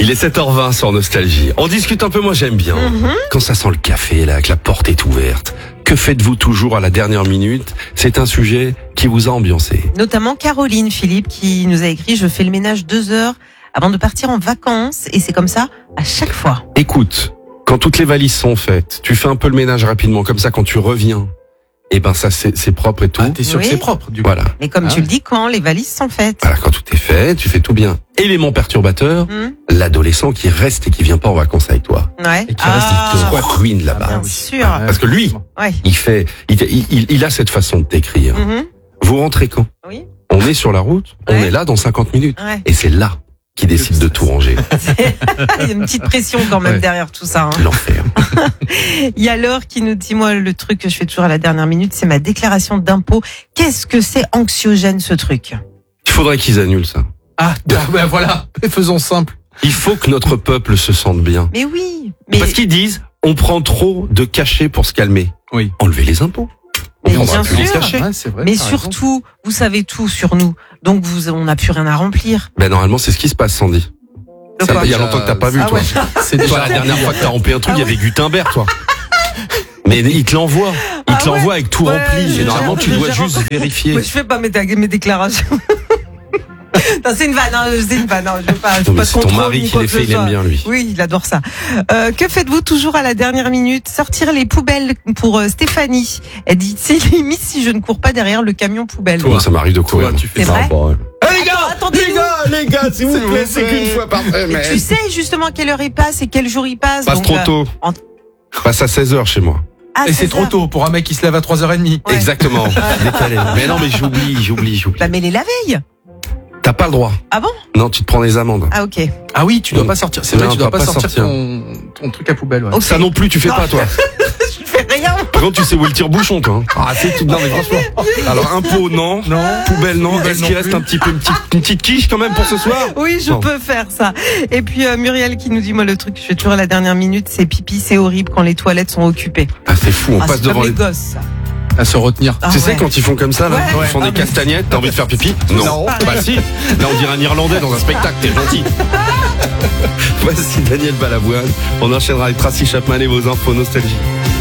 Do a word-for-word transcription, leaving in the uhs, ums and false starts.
Il est sept heures vingt sur Nostalgie. On discute un peu, moi j'aime bien. Mm-hmm. Quand ça sent le café, là, que la porte est ouverte. Que faites-vous toujours à la dernière minute? C'est un sujet qui vous a ambiancé. Notamment Caroline, Philippe, qui nous a écrit « Je fais le ménage deux heures avant de partir en vacances. » Et c'est comme ça à chaque fois. Écoute, quand toutes les valises sont faites, tu fais un peu le ménage rapidement. Comme ça, quand tu reviens, eh ben ça c'est, c'est propre et tout. Ah, t'es sûr oui. que c'est propre, du coup. Voilà. Mais comme ah, tu ouais. le dis, quand les valises sont faites. Voilà, quand tout est fait, tu fais tout bien. Élément perturbateur, Mmh. l'adolescent qui reste et qui vient pas en vacances avec toi. Ouais. Et qui ah, reste Qui squatte ruine là-bas. bien oui. sûr. Ah, Parce que lui, Ouais. il fait, il, il, il a cette façon de t'écrire. Mhm. Vous rentrez quand? Oui. On est sur la route, on Ouais. est là dans cinquante minutes. Ouais. Et c'est là qu'il décide de tout ranger. Il y a une petite pression quand même Ouais. derrière tout ça. Hein. L'enfer. Il y a Laure qui nous dit, moi, le truc que je fais toujours à la dernière minute, c'est ma déclaration d'impôt. Qu'est-ce que c'est anxiogène, ce truc? Il faudrait qu'ils annulent ça. Ah, ben voilà, faisons simple. Il faut que notre peuple se sente bien. Mais oui. Mais, Parce qu'ils disent, on prend trop de cachets pour se calmer. Oui. Enlevez les impôts. On Mais prendra bien plus les sûr. cachets. Ouais, c'est vrai, mais t'as raison. surtout, vous savez tout sur nous. Donc, vous, on n'a plus rien à remplir. Ben normalement, c'est ce qui se passe, Sandy. Donc, Ça, quoi il y a longtemps que t'as pas vu, Ah toi. ouais. C'est Toi, déjà la dernière fois que t'as rempli un truc, Ah il y avait Gutenberg, toi. Mais il te l'envoie. Il Ah te l'envoie ouais. avec tout Ouais, rempli. je- Et normalement, tu je- dois je- juste vérifier. Moi, je fais pas mes, mes déclarations. Non, c'est une vanne, hein, c'est une vanne. Non, je veux pas, je veux Non, mais pas de c'est ton contrôle mari ni qui quoi les que fait, ce il aime soit. bien, lui. Oui, il adore ça. Euh, que faites-vous toujours à la dernière minute? Sortir les poubelles pour euh, Stéphanie. Elle dit, c'est limite si je ne cours pas derrière le camion poubelle. Moi, ça m'arrive de courir. Toi, tu fais C'est ça. vrai? Eh, les gars, Attends, attendez-nous. les gars, les gars, s'il vous S'il vous plaît, c'est plaît. qu'une fois par Mais semaine. tu sais justement à quelle heure il passe et quel jour il passe. Passe donc, trop euh, tôt. en- Passe à seize heures chez moi. ah, Et c'est c'est trop ça. tôt pour un mec qui se lève à trois heures trente. Ouais. Exactement. Décalé. Mais non, mais j'oublie, j'oublie, j'oublie. Bah, mais les la veille. T'as pas le droit. Ah bon? Non, tu te prends des amendes. Ah, ok. Ah oui, tu dois pas sortir. C'est vrai, Non, tu dois on pas doit pas sortir, sortir. Ton, ton truc à poubelle. Ouais. Ok. Ça non plus, tu fais Non. pas, toi. Je fais rien. Par contre, tu sais où est le tire-bouchon, toi. hein. Ah, c'est tout. Non, mais franchement. Alors, impôt, non. Non. Poubelle, non. Poubelle, Est-ce non qu'il reste plus. un petit peu, une petite, une petite quiche quand même pour ce soir? Oui, je Non. peux faire ça. Et puis euh, Muriel qui nous dit, moi le truc que je fais toujours à la dernière minute, c'est pipi, c'est horrible quand les toilettes sont occupées. Ah, c'est fou. On Ah, passe c'est devant comme les. les gosses. Ça. À se retenir. Ah, Tu sais ouais. quand ils font comme ça là, Ouais. ils font Ah, des mais- castagnettes, t'as envie de faire pipi? Non. Non. Bah si. Là on dirait un Irlandais dans un spectacle, t'es gentil. Voici Daniel Balavoine. On enchaînera avec Tracy Chapman et vos infos Nostalgie.